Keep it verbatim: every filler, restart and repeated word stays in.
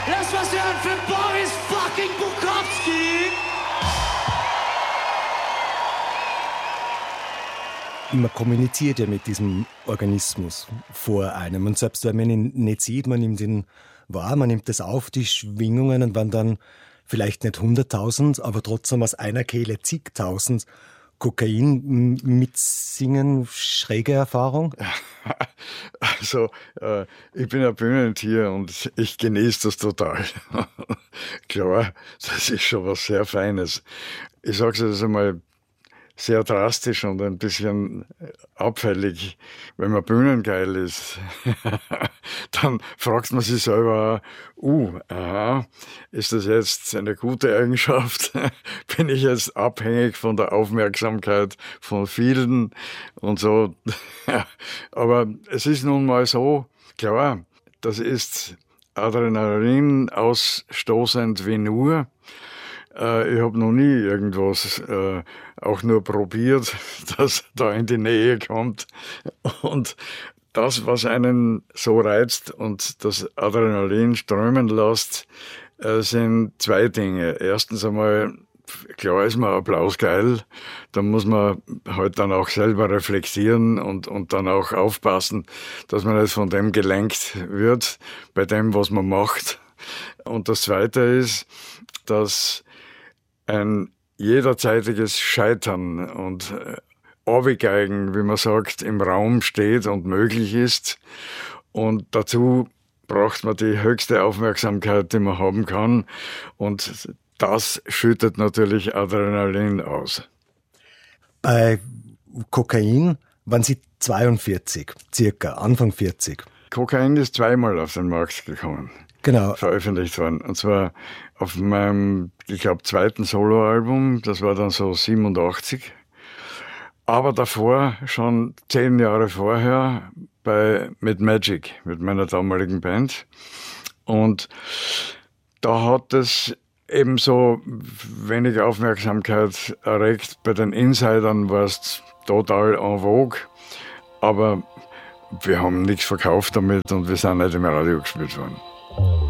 Lass was hören für Boris fucking Bukowski! Man kommuniziert ja mit diesem Organismus vor einem. Und selbst wenn man ihn nicht sieht, man nimmt ihn wahr, man nimmt das auf, die Schwingungen, und wenn dann vielleicht nicht hunderttausend, aber trotzdem aus einer Kehle zigtausend Kokain mitsingen, schräge Erfahrung? Also, äh, ich bin ein Bühnentier und ich genieße das total. Klar, das ist schon was sehr Feines. Ich sage es jetzt einmal sehr drastisch und ein bisschen abfällig. Wenn man bühnengeil ist, dann fragt man sich selber, uh, aha, ist das jetzt eine gute Eigenschaft? Bin ich jetzt abhängig von der Aufmerksamkeit von vielen und so? Aber es ist nun mal so, klar, das ist Adrenalin ausstoßend wie nur. Ich habe noch nie irgendwas äh, auch nur probiert, das da in die Nähe kommt. Und das, was einen so reizt und das Adrenalin strömen lässt, äh, sind zwei Dinge. Erstens einmal, klar ist man Applaus geil. Da muss man halt dann auch selber reflektieren und, und dann auch aufpassen, dass man nicht von dem gelenkt wird, bei dem, was man macht. Und das Zweite ist, dass ein jederzeitiges Scheitern und Abgeigen, wie man sagt, im Raum steht und möglich ist. Und dazu braucht man die höchste Aufmerksamkeit, die man haben kann. Und das schüttet natürlich Adrenalin aus. Bei Kokain waren Sie zweiundvierzig, circa, Anfang vierzig. Kokain ist zweimal auf den Markt gekommen. Genau. Veröffentlicht worden. Und zwar auf meinem, ich glaube, zweiten Soloalbum, das war dann so siebenundachtzig. Aber davor, schon zehn Jahre vorher, bei mit Magic, mit meiner damaligen Band. Und da hat es ebenso wenig Aufmerksamkeit erregt. Bei den Insidern war es total en vogue. Aber wir haben nichts verkauft damit und wir sind nicht im Radio gespielt worden.